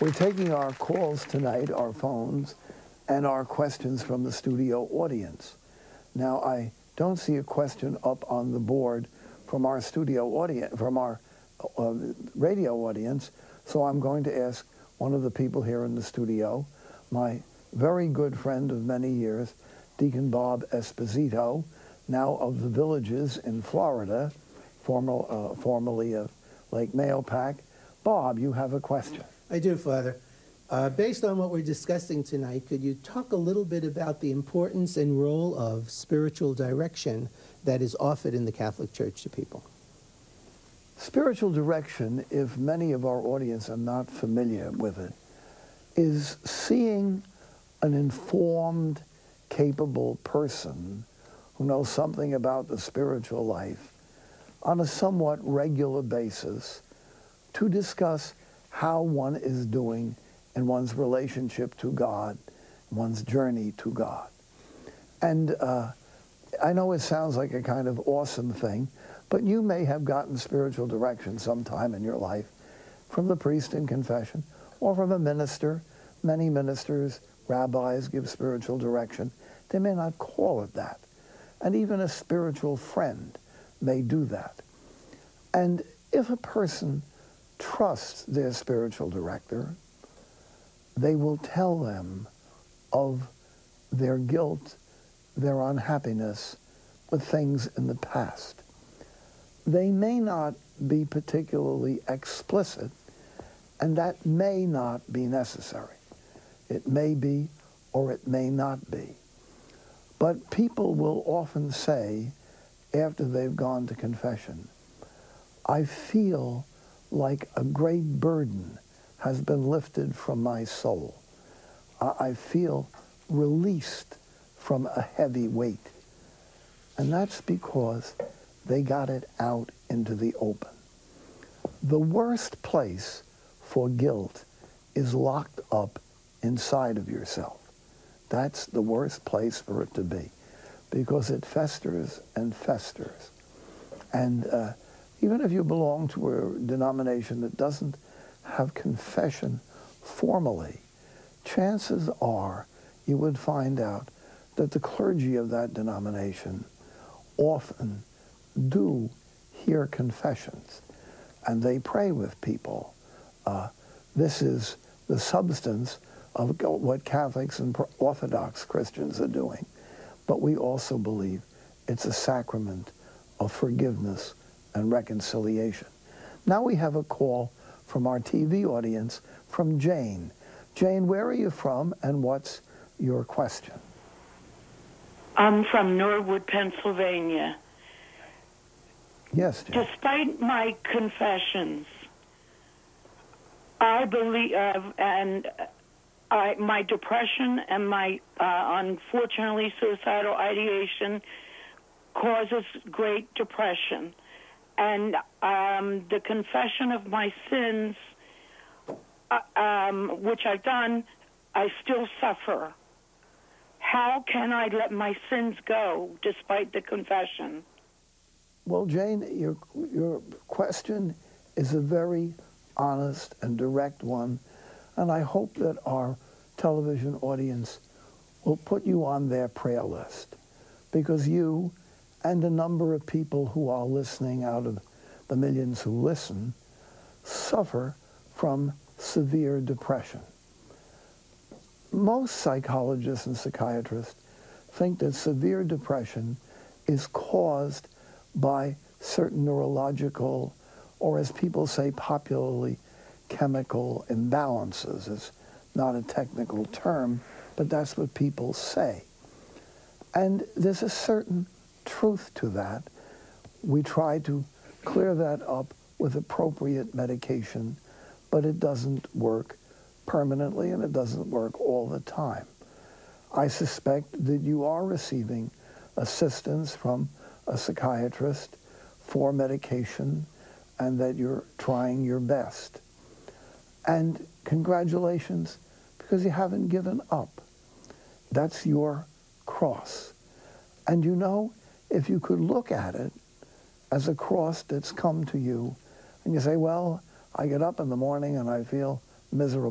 We're taking our calls tonight, our phones, and our questions from the studio audience. Now, I don't see a question up on the board from our studio audience, from our radio audience, so I'm going to ask one of the people here in the studio, my very good friend of many years, Deacon Bob Esposito, now of the Villages in Florida, formerly of Lake Mahopac. Bob, you have a question. I do, Father. Based on what we're discussing tonight, could you talk a little bit about the importance and role of spiritual direction that is offered in the Catholic Church to people? Spiritual direction, if many of our audience are not familiar with it, is seeing an informed, capable person who knows something about the spiritual life on a somewhat regular basis to discuss how one is doing in one's relationship to God, one's journey to God. And I know it sounds like a kind of awesome thing, but you may have gotten spiritual direction sometime in your life from the priest in confession or from a minister. Many ministers, rabbis give spiritual direction. They may not call it that. And even a spiritual friend may do that. And if a person trusts their spiritual director, they will tell them of their guilt, their unhappiness with things in the past. They may not be particularly explicit, and that may not be necessary. It may be, or it may not be. But people will often say, after they've gone to confession, I feel like a great burden has been lifted from my soul. I feel released from a heavy weight. And that's because they got it out into the open. The worst place for guilt is locked up inside of yourself. That's the worst place for it to be, because it festers and festers. And even if you belong to a denomination that doesn't have confession formally, chances are you would find out that the clergy of that denomination often do hear confessions, and they pray with people. This is the substance of what Catholics and Orthodox Christians are doing. But we also believe it's a sacrament of forgiveness and reconciliation. Now we have a call from our TV audience from Jane. Jane, where are you from, and what's your question? I'm from Norwood, Pennsylvania. Yes, Jane. Despite my confessions, I believe, my depression and my, unfortunately, suicidal ideation causes great depression. And the confession of my sins, which I've done, I still suffer. How can I let my sins go despite the confession? Well, Jane, your question is a very honest and direct one, and I hope that our television audience will put you on their prayer list, because you and a number of people who are listening out of the millions who listen suffer from severe depression. Most psychologists and psychiatrists think that severe depression is caused by certain neurological, or as people say popularly, chemical imbalances. It's not a technical term, but that's what people say. And there's a certain truth to that. We try to clear that up with appropriate medication, but it doesn't work permanently, and it doesn't work all the time. I suspect that you are receiving assistance from a psychiatrist for medication, and that you're trying your best. And congratulations, because you haven't given up. That's your cross. And you know, if you could look at it as a cross that's come to you, and you say, well, I get up in the morning and I feel miserable.